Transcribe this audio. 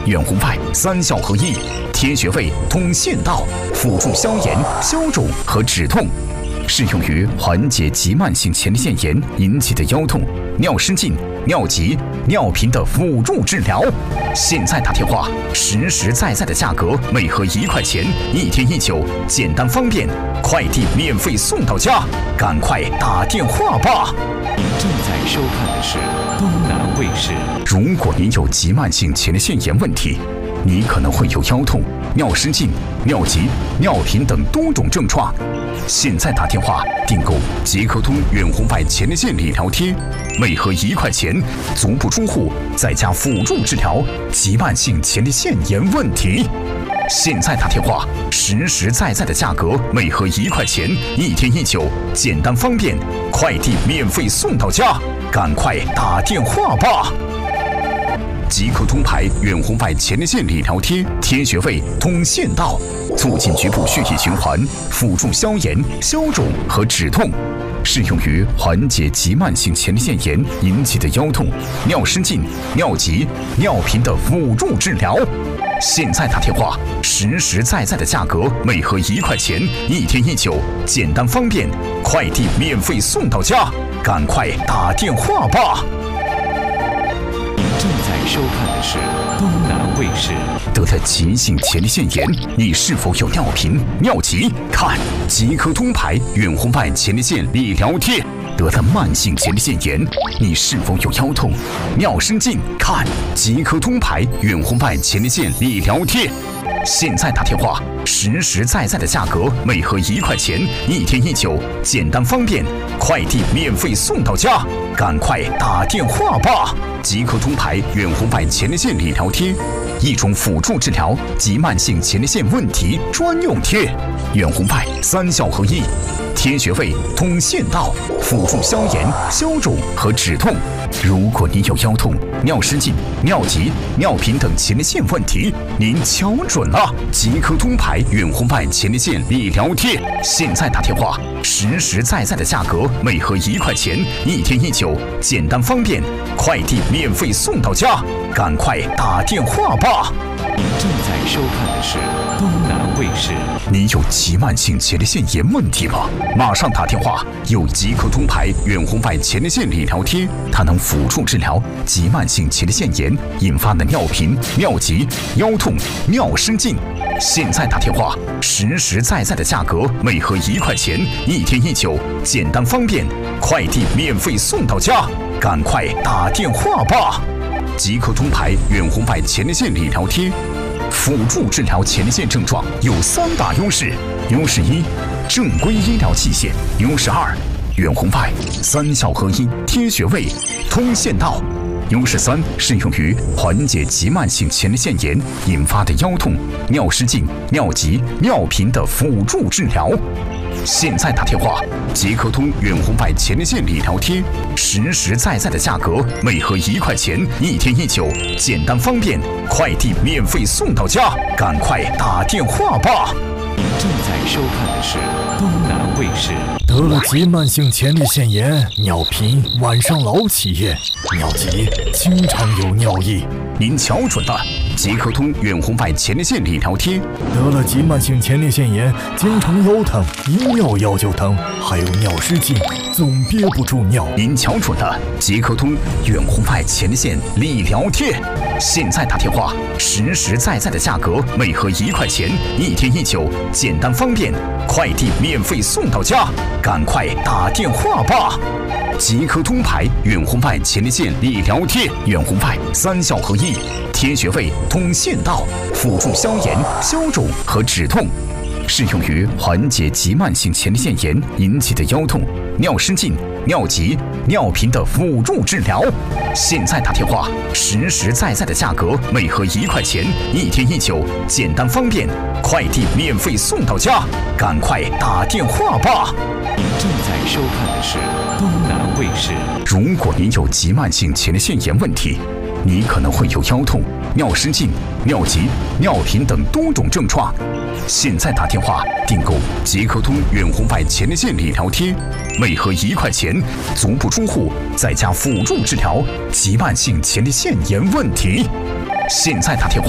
远红外3效合一，贴穴位、通县道，辅助消炎、消肿和止痛，适用于缓解急慢性前列腺炎引起的腰痛、尿失禁、尿急、尿频的辅助治疗。现在打电话，实实在在的价格，每盒1块钱，1天1酒，简单方便，快递免费送到家，赶快打电话吧！ 您正在收看的是东南卫视。 如果您有急慢性前列腺炎问题，你可能会有腰痛、尿失禁、尿急、尿频等多种症状。现在打电话订购捷克通远红外前列腺理疗贴，每盒1块钱，足不出户，在家辅助治疗急慢性前列腺炎问题。现在打电话，实实在在的价格，每盒1块钱，1天1酒，简单方便，快递免费送到家，赶快打电话吧！即刻通牌远红外前列腺理疗贴，贴穴位、通县道，促进局部血液循环，辅助消炎、消肿和止痛，适用于缓解急慢性前列腺炎引起的腰痛、尿失禁、尿急、尿频的辅助治疗。现在打电话，实实在在的价格，每盒1块钱，1天1酒，简单方便，快递免费送到家，赶快打电话吧！ 正在收看的是东南卫视。 得了急性前列腺炎，你是否有尿频、尿急？看即刻通牌远红外前列腺理疗贴。得了慢性前列腺炎，你是否有腰痛、尿失禁？看即刻通牌远红外前列腺理疗贴。现在打电话，实实在在的价格，每盒1块钱，1天1酒，简单方便，快递免费送到家，赶快打电话吧！即刻通牌远红外前列腺理疗贴，一种辅助治疗急慢性前列腺问题专用贴，远红外3效合一，贴穴位、通县道，辅助消炎、消肿和止痛。如果您有腰痛、尿失禁、尿急、尿频等前列腺问题，您瞧准了，即刻通牌远红外前列腺理疗贴。现在打电话，实实在在的价格，每盒1块钱，1天1酒，简单方便，快递免费送到家，赶快打电话吧！ 您正在收看的是东南卫视。 你有急慢性前列腺炎问题吗？马上打电话，有即刻通牌远红外前列腺理疗贴，它能辅助治疗急慢性前列腺炎引发的尿频、尿急、腰痛、尿失禁。现在打电话，实实在在的价格，每盒1块钱，1天1酒，简单方便，快递免费送到家，赶快打电话吧！即刻通牌远红外前列腺理疗贴，辅助治疗前列腺症状有3大优势：优势1，正规医疗器械；优势2，远红外3效合一，贴穴位、通县道；优势3，适用于缓解急慢性前列腺炎引发的腰痛、尿失禁、尿急、尿频的辅助治疗。现在打电话，即刻通远红外前列腺理疗贴，实实在在的价格，每盒1块钱，1天1酒，简单方便，快递免费送到家，赶快打电话吧！ 您正在收看的是东南卫视。 得了急慢性前列腺炎，尿频，晚上老起夜，尿急，经常有尿意。 您瞧准了，即刻通远红外前列腺理疗贴。 得了急慢性前列腺炎，经常腰疼，一尿腰就疼，还有尿失禁，总憋不住尿。 您瞧准了，即刻通远红外前列腺理疗贴。现在打电话，实实在在的价格，每盒1块钱，1天1酒，简单方便，快递免费送到家，赶快打电话吧！即刻通牌远红外前列腺理疗贴，远红外3效合一，贴穴位、通县道，辅助消炎、消肿和止痛，适用于缓解急慢性前列腺炎引起的腰痛、尿失禁、尿急、尿频的辅助治疗。现在打电话，实实在在的价格，每盒1块钱，1天1酒，简单方便，快递免费送到家，赶快打电话吧！ 您正在收看的是东南卫视。 如果您有急慢性前列腺炎问题，你可能会有腰痛、尿失禁、尿急、尿频等多种症状。现在打电话订购即刻通远红外前列腺理疗贴，每盒1块钱，足不出户，在家辅助治疗急慢性前列腺炎问题。现在打电话。